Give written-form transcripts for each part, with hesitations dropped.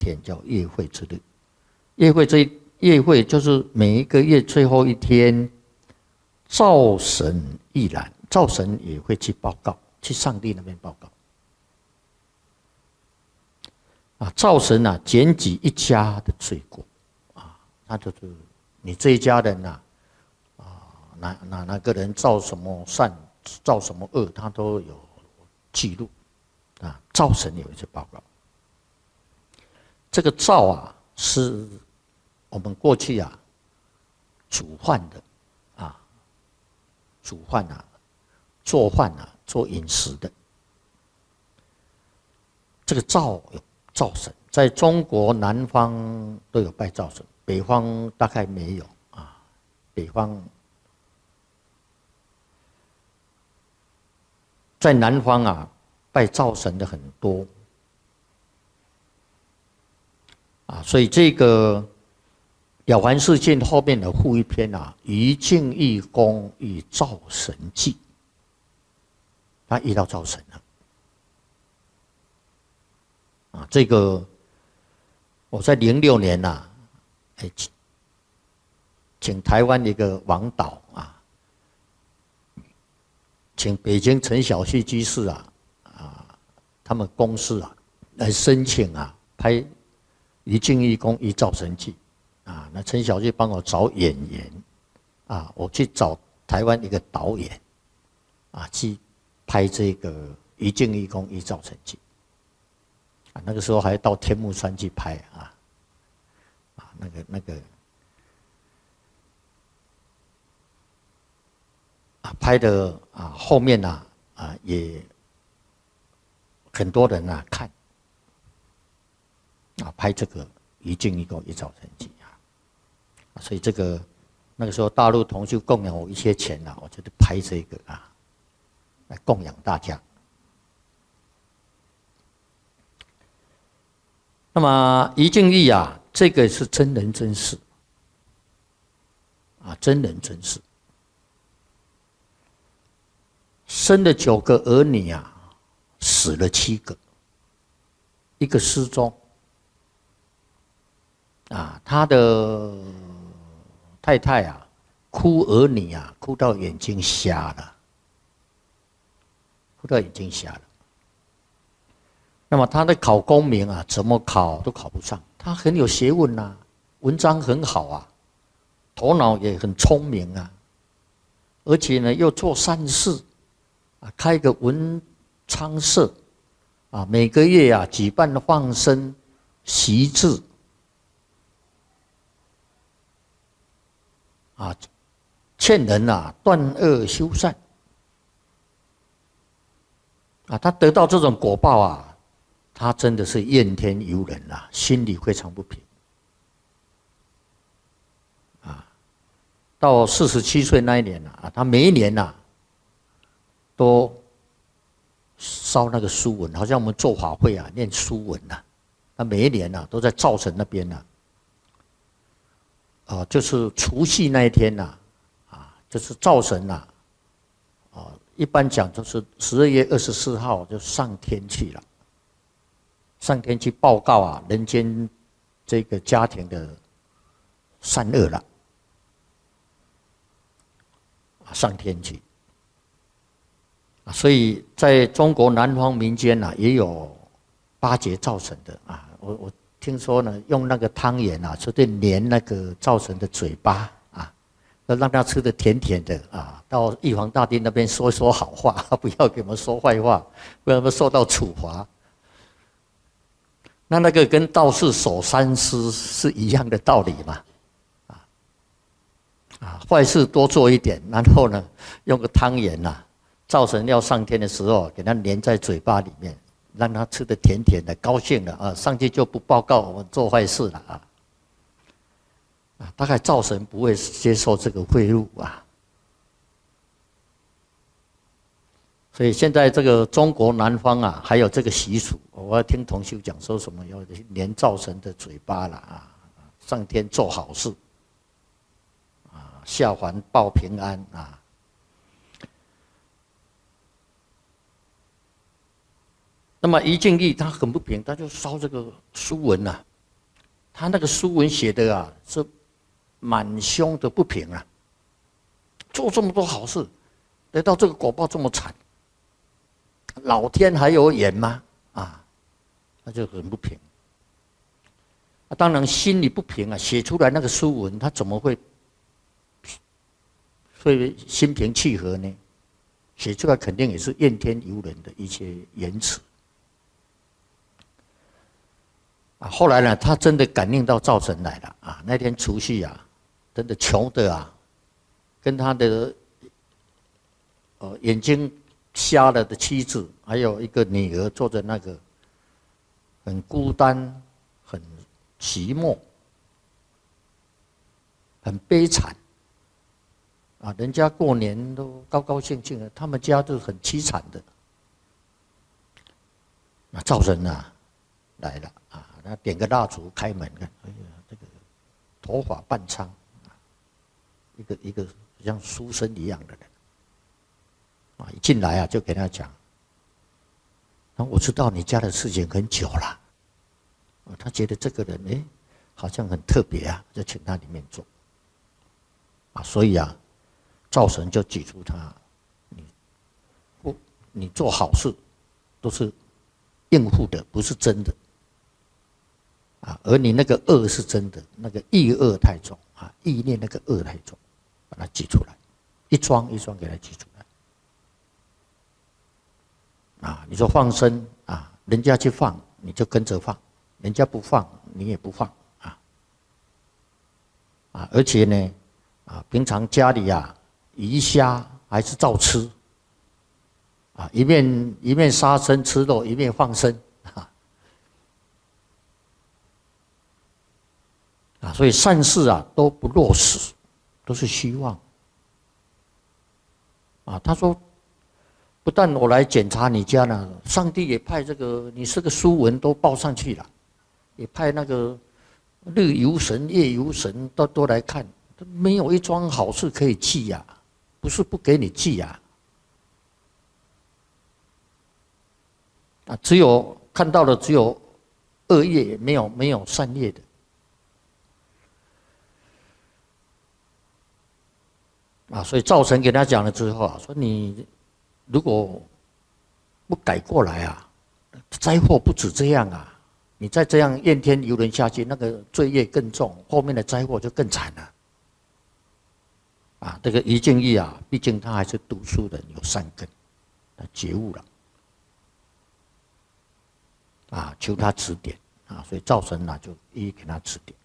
天，叫月会之日。月会就是每一个月最后一天，灶神亦然，灶神也会去报告，去上帝那边报告。灶神检举一家的罪过，他就是你这一家人哪个人造什么善，造什么恶，他都有记录，灶神也会去报告。这个灶是我们过去煮饭的，煮饭做饭做饮食的。这个灶有灶神，在中国南方都有拜灶神，北方大概没有北方在南方拜灶神的很多所以这个《了凡四训》后面的附一篇于敬义公与灶神记，他遇到灶神了这个我在06年请台湾一个王导请北京陈小旭居士他们公司来申请拍于敬义公与灶神记那陈小旭帮我找演员我去找台湾一个导演去拍这个于敬义公与灶神记那个时候还到天目山去拍那个拍的后面也很多人看拍这个于敬义公与灶神记所以这个那个时候大陆同修供养我一些钱我就拍这个来供养大家。那么于敬义这个是真人真事真人真事，生了9个儿女死了7个，一个失踪他的太太哭儿女哭到眼睛瞎了，那么他的考功名怎么考都考不上，他很有学问文章很好头脑也很聪明而且呢又做善事开个文昌社每个月举办放生习字劝人断恶修善他得到这种果报他真的是怨天尤人心里非常不平到47岁那一年他每一年都烧那个书文，好像我们做法会念书文他每一年都在灶神那边就是除夕那一天就是灶神一般讲就是12月24号就上天去了，上天去报告人间这个家庭的善恶了，上天去所以在中国南方民间也有巴结灶神的我听说呢，用那个汤圆就对粘那个灶神的嘴巴要让他吃的甜甜的到玉皇大帝那边说说好话，不要给我们说坏话，不然我们受到处罚。那个跟道士守三思是一样的道理嘛坏事多做一点，然后呢用个汤圆灶神要上天的时候给他粘在嘴巴里面，让他吃的甜甜的，高兴了上去就不报告我们做坏事了大概灶神不会接受这个贿赂所以现在这个中国南方还有这个习俗，我要听同修讲说什么要粘灶神的嘴巴了上天做好事下凡报平安那么于敬义他很不平，他就烧这个书文他那个书文写的啊，是满胸的不平啊。做这么多好事，得到这个果报这么惨，老天还有眼吗？啊，他就很不平。当然心里不平啊，写出来那个书文，他怎么会心平气和呢？写出来肯定也是怨天尤人的一些言辞。后来呢，他真的感应到灶神来了啊！那天除夕啊，真的穷的啊，跟他的眼睛瞎了的妻子，还有一个女儿，坐在那个很孤单、很寂寞、很悲惨啊！人家过年都高高兴兴的，他们家都很凄惨的。那灶神啊来了啊！他点个蜡烛，开门看，哎呀，这个头发半苍，一个像书生一样的人啊，一进来啊就给他讲，我知道你家的事情很久了，他觉得这个人好像很特别啊，就请他里面坐啊，所以啊，灶神就举出他，你做好事都是应付的，不是真的。啊，而你那个恶是真的，那个意恶太重啊，意念那个恶太重，把它记出来，一桩一桩给它记出来。啊，你说放生啊，人家去放，你就跟着放；人家不放，你也不放啊。啊，而且呢，啊，平常家里啊，鱼虾还是照吃。啊，一面杀生吃肉，一面放生。啊，所以善事啊都不落实，都是虚妄。啊，他说，不但我来检查你家呢，上帝也派这个你这个书文都报上去了，也派那个日游神、夜游神都来看，没有一桩好事可以记呀，不是不给你记呀。啊，只有看到的只有恶业，没有善业的。啊，所以灶神给他讲了之后啊，说你如果不改过来啊，灾祸不止这样啊，你再这样怨天尤人下去，那个罪业更重，后面的灾祸就更惨了。啊，这个于敬义啊，毕竟他还是读书人，有善根，他觉悟了，啊，求他指点啊，所以灶神啊就一一给他指点，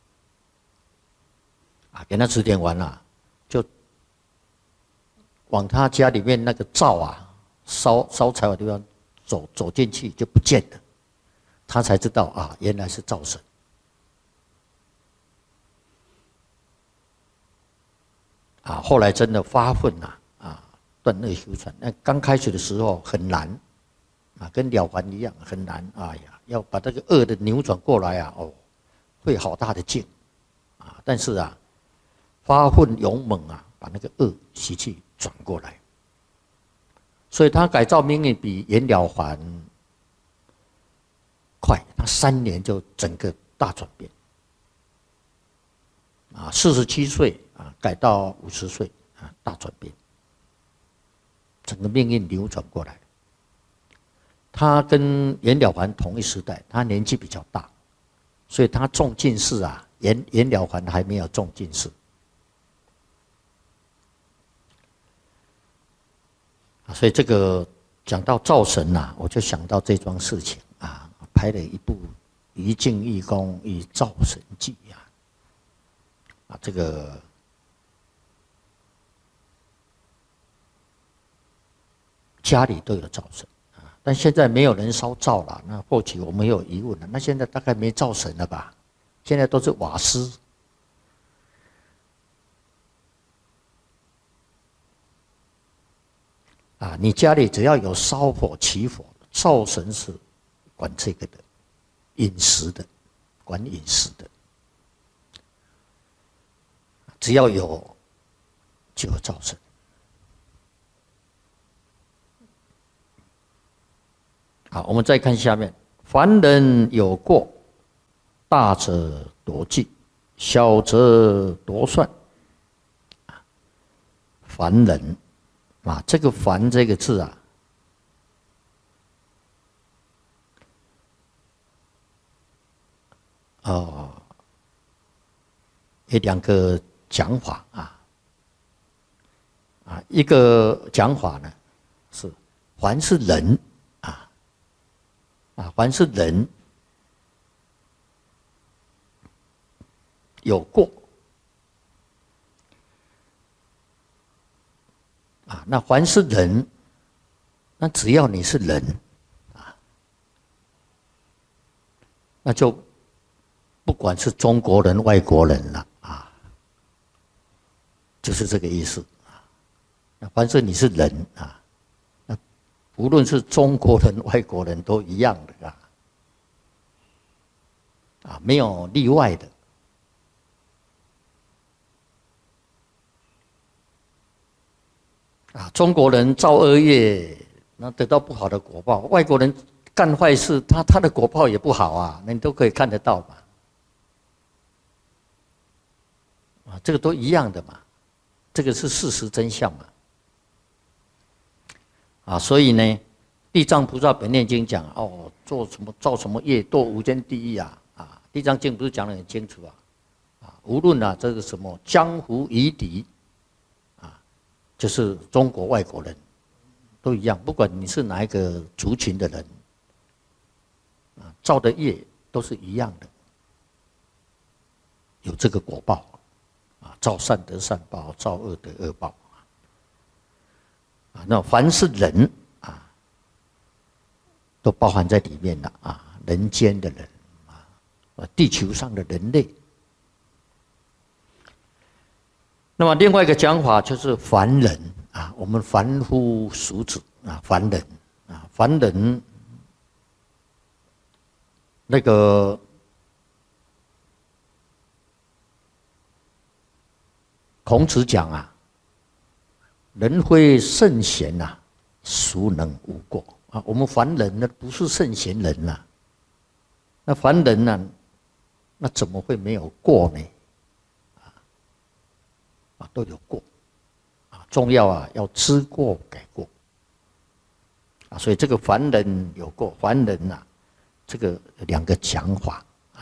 啊，给他指点完了，就往他家里面那个灶啊，烧柴火的地方走进去就不见了，他才知道啊，原来是灶神。啊，后来真的发奋呐，啊，断恶修善。那刚开始的时候很难，啊，跟了凡一样很难。哎呀，要把这个恶的扭转过来啊，哦，费好大的劲，啊，但是啊，发奋勇猛啊，把那个恶习气转过来。所以他改造命运比袁了凡快，他3年就整个大转变。啊，47岁啊，改到50岁啊，大转变，整个命运扭转过来。他跟袁了凡同一时代，他年纪比较大，所以他中进士啊，袁了凡还没有中进士。所以这个讲到灶神呐，我就想到这桩事情啊，拍了一部《于敬义公与灶神记》啊，这个家里都有灶神啊，但现在没有人烧灶了。那或许我们有疑问了，那现在大概没灶神了吧？现在都是瓦斯。啊，你家里只要有烧火起火，灶神是管这个的，饮食的，管饮食的，只要有就有灶神。好，我们再看下面，凡人有过， 大者夺计，小则夺算。凡人啊，这个凡这个字啊，有两个讲法一个讲法呢是凡是人凡是人有过那凡是人，那只要你是人那就不管是中国人、外国人了就是这个意思那凡是你是人那无论是中国人、外国人都一样的没有例外的。中国人造恶业，那得到不好的果报；外国人干坏事，他的果报也不好那你都可以看得到嘛。这个都一样的嘛，这个是事实真相嘛。所以呢，地藏菩萨本愿经讲做什么造什么业堕无间地狱地藏经不是讲得很清楚无论这个什么江湖夷狄就是中国外国人都一样，不管你是哪一个族群的人造的业都是一样的，有这个果报造善得善报，造恶得恶报那凡是人都包含在里面了人间的人地球上的人类。那么另外一个讲法就是凡人我们凡夫俗子凡人凡人那个孔子讲人非圣贤孰能无过我们凡人呢不是圣贤人那凡人呢那怎么会没有过呢？都有过重要要知过改过所以这个凡人有过，凡人这个两个讲法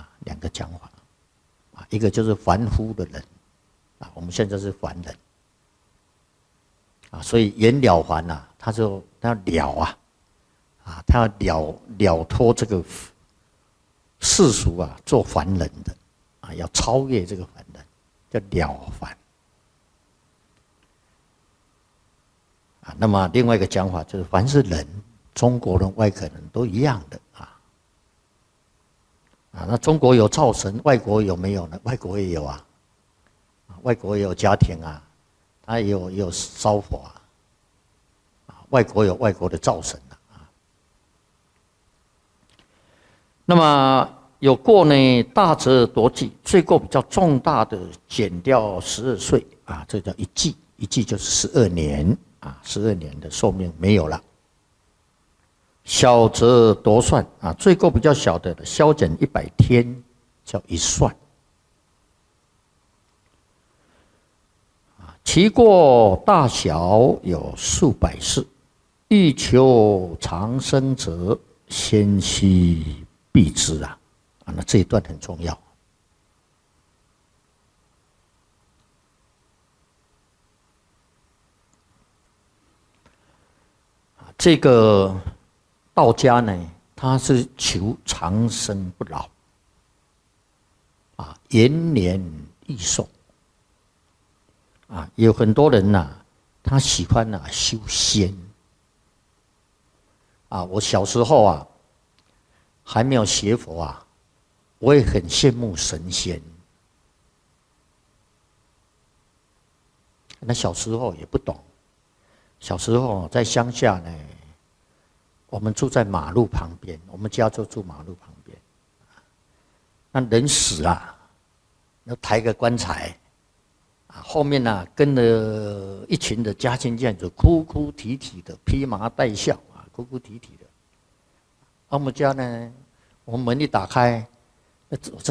一个就是凡夫的人我们现在是凡人所以言了凡他要了他要了脱这个世俗做凡人的要超越这个凡人，叫了凡那么另外一个讲法就是凡是人，中国人、外国人都一样的那中国有灶神，外国有没有呢？外国也有外国也有家庭他也有烧火外国有外国的灶神那么有过呢，大则夺计，罪过比较重大的减掉12岁这叫一计，一计就是12年12年的寿命没有了。小则夺算罪过比较小的削减100天，叫一算其过大小有数百世，欲求长生者，先须避之那这一段很重要。这个道家呢，他是求长生不老延年益寿有很多人他喜欢修仙我小时候还没有学佛我也很羡慕神仙。那小时候也不懂，小时候在乡下呢，我们住在马路旁边，我们家就住马路旁边。那人死了，要抬个棺材，后面跟了一群的家亲眷属，哭哭啼啼的，披麻戴孝哭哭啼啼的。我们家呢，我们门一打开，